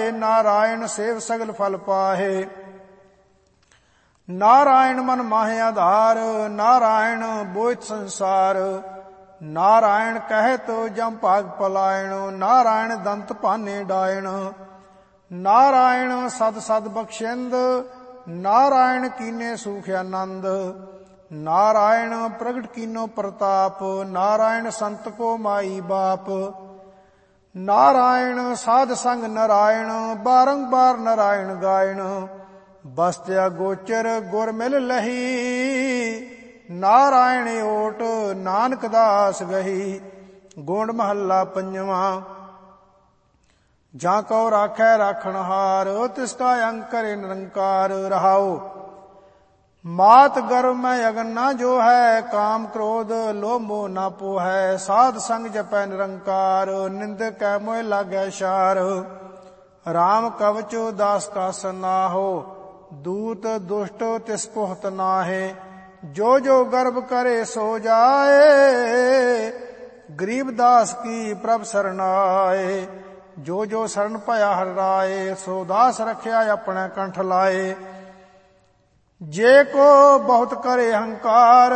ਜਾਏ, ਨਾਰਾਇਣ ਸੇਵ ਸਗਲ ਫਲ ਪਾਹੇ। ਨਾਰਾਇਣ ਮਨ ਮਾਹਿ ਆਧਾਰ, ਨਾਰਾਇਣ ਬੋਇਤ ਸੰਸਾਰ। ਨਾਰਾਇਣ ਕਹਿਤ ਜਮ ਭਾਗ ਪਲਾਇਣ, ਨਾਰਾਇਣ ਦੰਤ ਭਾਨੇ ਡਾਇਣ। ਨਾਰਾਇਣ ਸਦ ਸਦ ਬਖਸ਼ਿੰਦ, ਨਾਰਾਇਣ ਕੀਨੇ ਸੂਖ ਆਨੰਦ। ਨਾਰਾਇਣ ਪ੍ਰਗਟ ਕੀਨੋ ਪ੍ਰਤਾਪ, ਨਾਰਾਇਣ ਸੰਤ ਕੋ ਮਾਈ ਬਾਪ। ਨਾਰਾਇਣ ਸਾਧ ਸੰਗ ਨਾਰਾਇਣ, ਬਾਰੰਬਾਰ ਨਾਰਾਇਣ ਗਾਇਣ। ਬਸਤਿਆ ਗੋਚਰ ਗੁਰ ਮਿਲ ਲਹੀ, ਨਾਰਾਇਣ ਓਟ ਨਾਨਕ ਦਾਸ ਗਹੀ। ਗੋਂਡ ਮਹੱਲਾ ਪੰਜਵਾਂ। ਜਾਂ ਕਉ ਰਾਖੈ ਰਾਖਣਹਾਰ, ਤਿਸ ਕਾ ਅੰਗ ਕਰੇ ਨਿਰੰਕਾਰ। ਰਹਾਉ ਮਾਤ ਗਰਭ ਮੈਂ ਅਗਨ ਨਾ ਜੋ ਹੈ, ਕਾਮ ਕ੍ਰੋਧ ਲੋਭ ਮੋਹ ਨਾ ਪੋਹੈ। ਸਾਧ ਸੰਗ ਜਪੈ ਨਿਰੰਕਾਰ, ਨਿੰਦਕ ਕੈ ਮੋਹਿ ਲਾਗੈ ਛਾਰ। ਰਾਮ ਕਵਚੋ ਦਾਸ ਕਾ ਸਨਾਹੋ, ਦੂਤ ਦੁਸ਼ਟ ਤਿਸ ਪੁਹਤ ਨਾਹੇ। ਜੋ ਜੋ ਗਰਭ ਕਰੇ ਸੋ ਜਾਏ, ਗਰੀਬ ਦਾਸ ਕੀ ਪ੍ਰਭ ਸਰਨਾਏ। ਜੋ ਜੋ ਸਰਣ ਭਇਆ ਹਰਿ ਰਾਏ, ਸੋ ਦਾਸ ਰਖਿਆ ਆਪਣੇ ਕੰਠ ਲਾਏ। ਜੇ ਕੋ ਬਹੁਤ ਕਰੇ ਹੰਕਾਰ,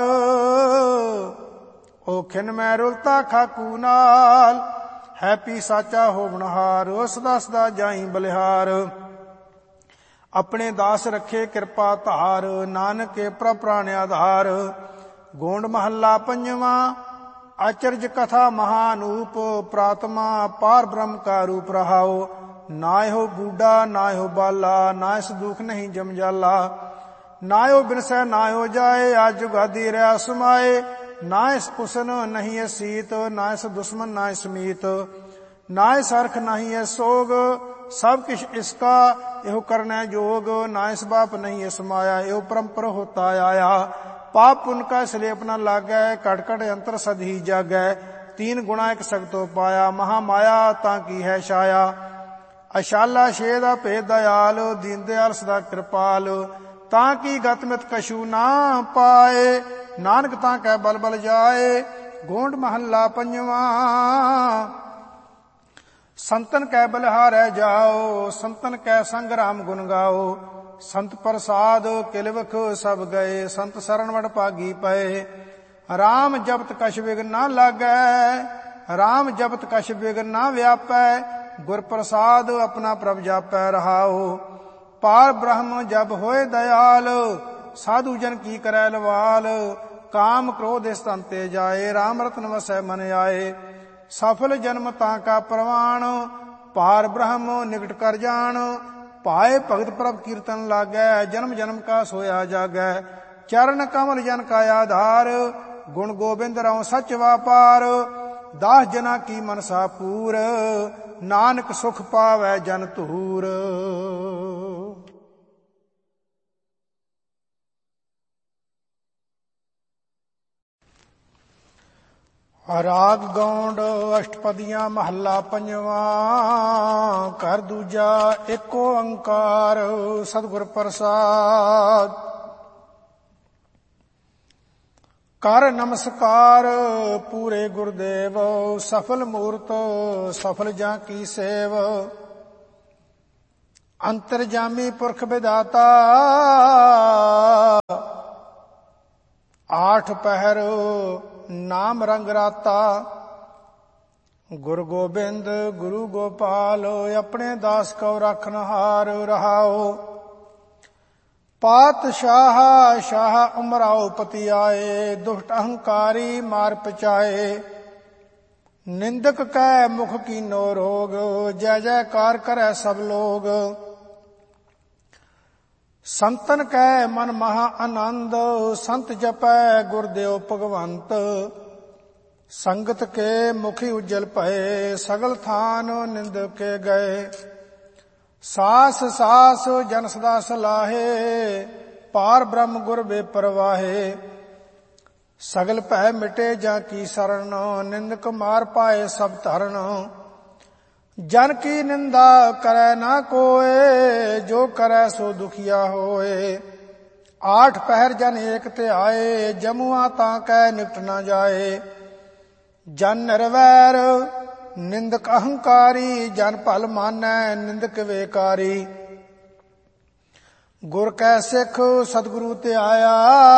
ਓ ਖਿਨ ਮੈਂ ਰੁਲਤਾ ਖਾਕੂ ਨਾਲ। ਹੈਪੀ ਸਾਚਾ ਹੋਵਨਹਾਰ, ਸਦਾ ਸਦਾ ਜਾਈ ਬਲਿਹਾਰ। ਆਪਣੇ ਦਾਸ ਰਖੇ ਕਿਰਪਾ ਧਾਰ, ਨਾਨਕ ਕੇ ਪ੍ਰਭ ਪ੍ਰਾਣ ਆਧਾਰ। ਗੋਂਡ ਮਹੱਲਾ ਪੰਜਵਾਂ। ਅਚਰਜ ਕਥਾ ਮਹਾਨੂਪ, ਪ੍ਰਾਤਮਾ ਪਾਰ ਬ੍ਰਹਮ ਕਾ ਰੂਪ। ਰਹਾਉ ਨਾ ਇਹੋ ਬੂਢਾ ਨਾ ਇਹੋ ਬਾਲਾ, ਨਾ ਇਸ ਦੁਖ ਨਹੀਂ ਜਮਜਾਲਾ। ਨਾ ਇਹੋ ਬਿਨਸੈ ਨਾ ਇਹੋ ਜਾਏ, ਅੱਜ ਜੁਗਾਦੀ ਰਿਆ ਸਮਾਏ। ਨਾ ਇਸ ਉਸਨ ਨਹੀਂ ਇਸ ਸੀਤ, ਨਾ ਇਸ ਦੁਸ਼ਮਨ ਨਾ ਇਸ ਮੀਤ। ਨਾ ਇਸ ਅਰਖ ਨਹੀਂ ਇਸ ਸੋਗ, ਸਭ ਕਿਛ ਇਸਕਾ ਇਹੋ ਕਰਨਾ ਜੋਗ। ਨਾ ਇਸ ਬਾਪ ਨਹੀਂ ਇਸ ਮਾਇਆ, ਇਹੋ ਪਰੰਪਰ ਹੋਤਾ ਆਇਆ। पाप पुन का स्लेप न लागै, कट कट अंतर सद ही जागै। तीन गुणा एक सगतो पाया, महामाया ताकी है छाया। अशाला छेदा भेद दयाल, दीन दयाल सदा कृपाल। ताकि गतमित कछू ना पाए, नानक ताकै बल बल जाए। गोंड महला पंजवा। संतन कै बलिहारै जाओ, संतन कै संग राम गुण गाओ। संत प्रसाद किलवख सब गए, संत शरण वड भागी पए। राम जपत कछ विघ्न ना लागै, राम जपत कछ विघ्न ना व्यापै। गुर प्रसाद अपना प्रभ जापै रहाओ। पार ब्रह्म जब होए दयाल, साधु जन की करै लवाल। काम क्रोध इस तन ते जाए, राम रतन वसै मन आए। सफल जन्म ताका प्रवाण, पार ब्रह्म निकट कर जान। पाए भगत प्रभ कीर्तन लागै, जन्म जन्म का सोया जागै। चरण कमल जन का आधार, गुण गोबिंद रहो सच वापार। दास जना की मनसा पूर, नानक सुख पावै जन धूर। राग गौंड अष्टपदियां महला पंजवा। घर दूजा एको अंकार, सतगुर प्रसाद। कर नमस्कार पूरे गुरुदेव, सफल मूर्त सफल जा की सेव। अंतर्जामी पुरख विधाता, आठ पहर नाम रंग राता। गुरु गोबिंद गुरु गोपाल, अपने दास को रखनहार रहाओ। पातशाह शाह उमराओ पति आए, दुष्ट अहंकारी मार पचाए। निंदक कै मुख कीनो रोग, जय जयकार करे सब लोग। संतन कै मन महा आनंद, संत जपै गुरदेव भगवंत। संगत के मुखी उज्जल भये, सगल थान निंद के गए। सास सास जन सदा सलाहे, पार ब्रह्म गुर बेपरवाहे। सगल भय मिटे जा की शरण, निंदक मार पाए सब धरण। जन की निंदा करे ना कोय, जो करे सो दुखिया होए। आठ पहर जन एक ते आए, जमुआ तां कै निकट न जाए। जन निर्वैर ਨਿੰਦਕ ਅਹੰਕਾਰੀ, ਜਨ ਭਲ ਮਾਨੈ ਨਿੰਦਕ ਵੇਕਾਰੀ। ਗੁਰ ਕੈ ਸਿੱਖ ਸਤਿਗੁਰੂ ਤੇ ਆਇਆ,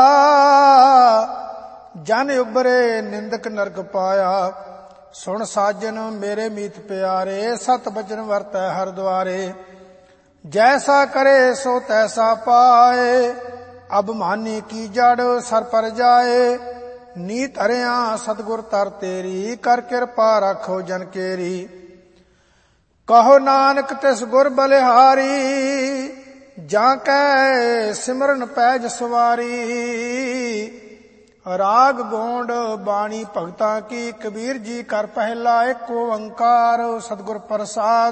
ਜਨ ਉਬਰੇ ਨਿੰਦਕ ਨਰਕ ਪਾਇਆ। ਸੁਣ ਸਾਜਨ ਮੇਰੇ ਮੀਤ ਪਿਆਰੇ, ਸਤ ਬਚਨ ਵਰਤੈ ਹਰ ਦੁਆਰੇ। ਜੈਸਾ ਕਰੇ ਸੋ ਤੈਸਾ ਪਾਏ, ਅਭਮਾਨੀ ਕੀ ਜੜ ਸਰ ਪਰ ਜਾਏ। ਨੀਤ ਹਰਿਆ ਸਤਿਗੁਰ ਤਰ ਤੇਰੀ, ਕਰ ਕਿਰਪਾ ਰਾਖੋ ਜਨ ਕੇਰੀ। ਕਹੋ ਨਾਨਕ ਤਿਸ ਗੁਰ ਬਲਿਹਾਰੀ, ਜਾਂ ਕੈ ਸਿਮਰਨ ਪੈਜ ਸਵਾਰੀ। ਰਾਗ ਗੋਂਡ ਬਾਣੀ ਭਗਤਾਂ ਕੀ, ਕਬੀਰ ਜੀ ਕਰ ਪਹਿਲਾ ਏਕ ਓੰਕਾਰ ਸਤਿਗੁਰ ਪ੍ਰਸਾਦ।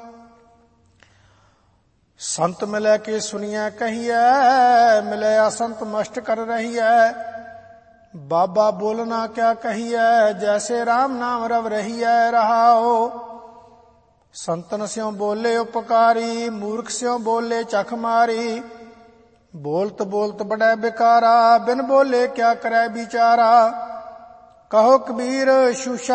ਸੰਤ ਮਿਲੈ ਕੇ ਸੁਣੀਐ ਕਹੀਐ, ਮਿਲੈ ਅਸੰਤ ਮਸਟ ਕਰ ਰਹੀਐ। ਬਾਬਾ ਬੋਲਣਾ ਕਿਆ ਕਹੀਐ, ਜੈਸੇ ਰਾਮ ਨਾਮ ਰਵ ਰਹੀਐ ਰਹਾਓ। ਸੰਤਨ ਸਿਉ ਬੋਲੇ ਉਪਕਾਰੀ, ਮੂਰਖ ਸਿਉ ਬੋਲੇ ਚਖ ਮਾਰੀ। ਬੋਲਤ ਬੋਲਤ ਬੜੈ ਬਿਕਾਰਾ, ਬਿਨ ਬੋਲੇ ਕਿਆ ਕਰੈ ਵਿਚਾਰਾ। ਕਹੋ ਕਬੀਰ ਸ਼ੂਸ਼ਾ